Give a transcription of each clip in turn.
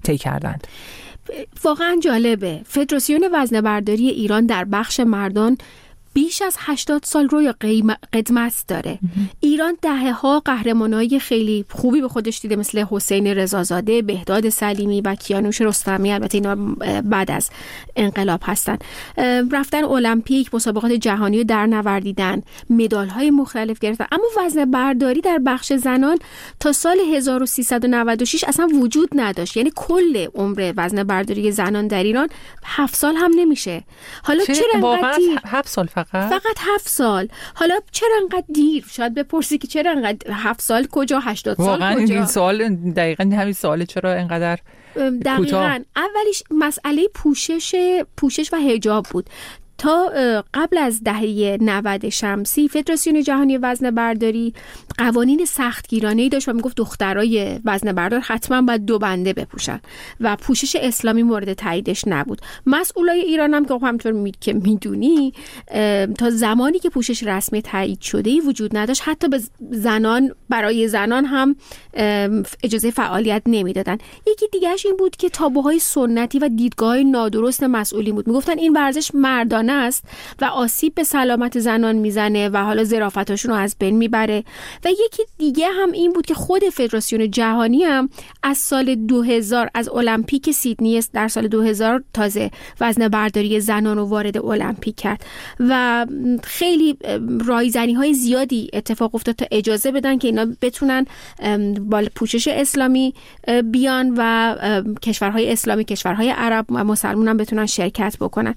طی کردند. واقعا جالبه. فدراسیون وزنه‌برداری ایران در بخش مردان بیش از 80 سال روی قدمت داره. ایران دهه‌ها قهرمانای خیلی خوبی به خودش دیده، مثل حسین رضازاده، بهداد سلیمی و کیانوش رستمی. البته اینا بعد از انقلاب هستن. رفتن المپیک، مسابقات جهانی رو در نوردیدن، مدال‌های مختلف گرفتن. اما وزنه برداری در بخش زنان تا سال 1396 اصلا وجود نداشت. یعنی کل عمر وزنه برداری زنان در ایران 7 سال هم نمیشه. حالا چرا انقدر 7 سال فقط 7 سال. حالا چرا انقدر دیر؟ شاید بپرسی که چرا انقدر 7 سال کجا، 80 سال واقعا کجا؟ این سوال دقیقاً همین سوال، چرا انقدر دقیقاً اولیش مسئله پوشش و حجاب بود. تا قبل از دهه 90 شمسی فدراسیون جهانی وزنه برداری قوانین سختگیرانه‌ای داشت و میگفت دخترای وزنه بردار حتما باید 2 بنده بپوشن و پوشش اسلامی مورد تاییدش نبود. مسئولای ایران هم که همونطور که میدونی تا زمانی که پوشش رسمی تایید شده‌ای وجود نداشت، حتی به زنان، برای زنان هم اجازه فعالیت نمیدادن. یکی دیگه‌اش این بود که تابوهای سنتی و دیدگاه نادرست مسئولین بود. میگفتن این ورزش مردانه است و آسیب به سلامت زنان میزنه و حالا ظرافتاشون رو از بین میبره. و یکی دیگه هم این بود که خود فدراسیون جهانی هم از سال 2000 از المپیک سیدنی در سال 2000 تازه وزنه برداری زنان رو وارد المپیک کرد و خیلی رایزنی‌های زیادی اتفاق افتاد تا اجازه بدن که اینا بتونن با پوشش اسلامی بیان و کشورهای اسلامی، کشورهای عرب و مسلمان هم بتونن شرکت بکنن.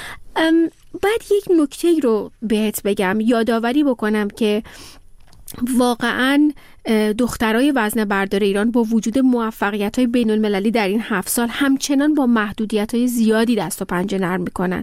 بعد یک نکته رو بهت بگم، یادآوری بکنم که واقعاً دخترای وزنه بردار ایران با وجود موفقیت‌های بین‌المللی در این 7 سال همچنان با محدودیت‌های زیادی دست و پنجه نرم می‌کنن.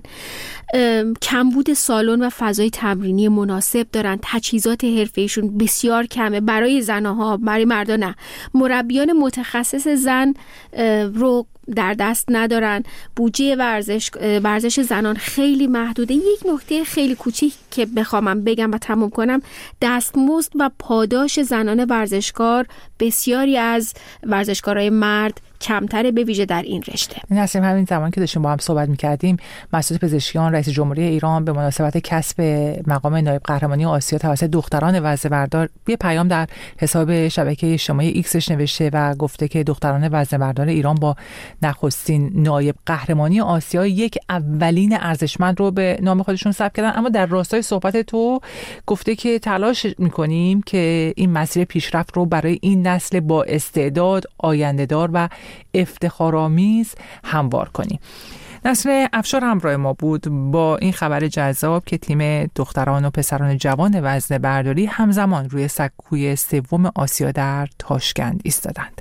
کمبود سالن و فضای تمرینی مناسب دارن، تجهیزات حرفه‌ایشون بسیار کمه، برای زن‌ها، برای مردا نه. مربیان متخصص زن رو در دست ندارن. بودجه ورزش زنان خیلی محدوده. یک نکته خیلی کوچیک که بخوام بگم و تموم کنم، دستمزد و پاداش زنان ورزشکار بسیاری از ورزشکارای مرد کمتره، به ویژه در این رشته. نسیم، همین زمان که داشتیم با هم صحبت می‌کردیم، مسعود پزشکیان رئیس جمهوری ایران به مناسبت کسب مقام نایب قهرمانی آسیا توسط دختران وزنه بردار یه پیام در حساب شبکه اجتماعی ایکسش نوشته و گفته که دختران وزنه بردار ایران با نخستین نایب قهرمانی آسیا یک اولین ارزشمند رو به نام خودشون ثبت کردن. اما در راستای صحبت تو گفته که تلاش می‌کنیم که این مسیر پیشرفت رو برای این نسل با استعداد، آینده‌دار و افتخارآمیز هموار کنیم. نسل افشار همراه ما بود با این خبر جذاب که تیم دختران و پسران جوان وزنه برداری همزمان روی سکوی 3 آسیا در تاشکند ایستادند.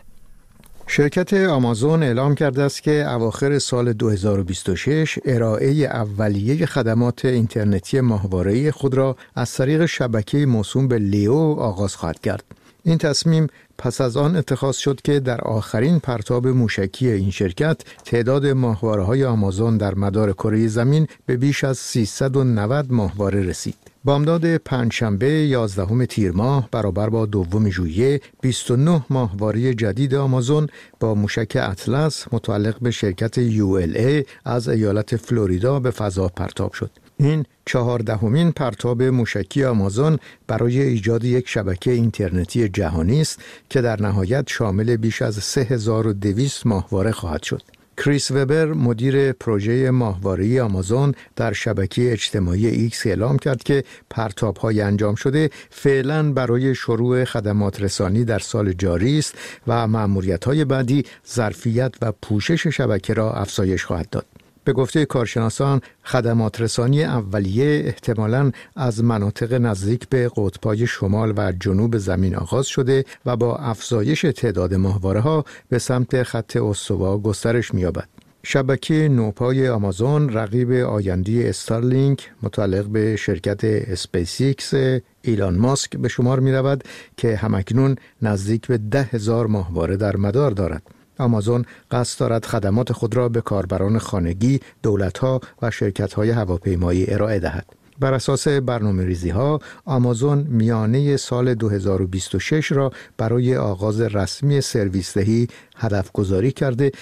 شرکت آمازون اعلام کرده است که اواخر سال 2026 ارائه اولیه خدمات اینترنتی ماهواره‌ای خود را از طریق شبکه موسوم به لیو آغاز خواهد کرد. این تصمیم پس از آن اتخاذ شد که در آخرین پرتاب موشکی این شرکت تعداد ماهواره‌های آمازون در مدار کره زمین به بیش از 390 ماهواره رسید. بامداد پنجشنبه 11 تیر ماه برابر با 2 ژوئیه 29 ماهواره جدید آمازون با موشک اطلس متعلق به شرکت ULA از ایالت فلوریدا به فضا پرتاب شد. این 14مین پرتاب موشکی آمازون برای ایجاد یک شبکه اینترنتی جهانی است که در نهایت شامل بیش از 3200 ماهواره خواهد شد. کریس وبر مدیر پروژه ماهواره‌ای آمازون در شبکه اجتماعی ایکس اعلام کرد که پرتاب‌های انجام شده فعلاً برای شروع خدمات رسانی در سال جاری است و مأموریت‌های بعدی ظرفیت و پوشش شبکه را افزایش خواهد داد. به گفته کارشناسان خدمات رسانی اولیه احتمالاً از مناطق نزدیک به قطب‌های شمال و جنوب زمین آغاز شده و با افزایش تعداد ماهواره‌ها به سمت خط استوا گسترش می‌یابد. شبکه نوپای آمازون رقیب آینده استارلینک متعلق به شرکت اسپیسیکس ایلان ماسک به شمار می‌رود که همکنون نزدیک به 10,000 ماهواره در مدار دارد. آمازون قصد دارد خدمات خود را به کاربران خانگی، دولت‌ها و شرکت‌های هواپیمایی ارائه دهد. بر اساس برنامه‌ریزی‌ها، آمازون میانه سال 2026 را برای آغاز رسمی سرویس دهی هدف گذاری کرده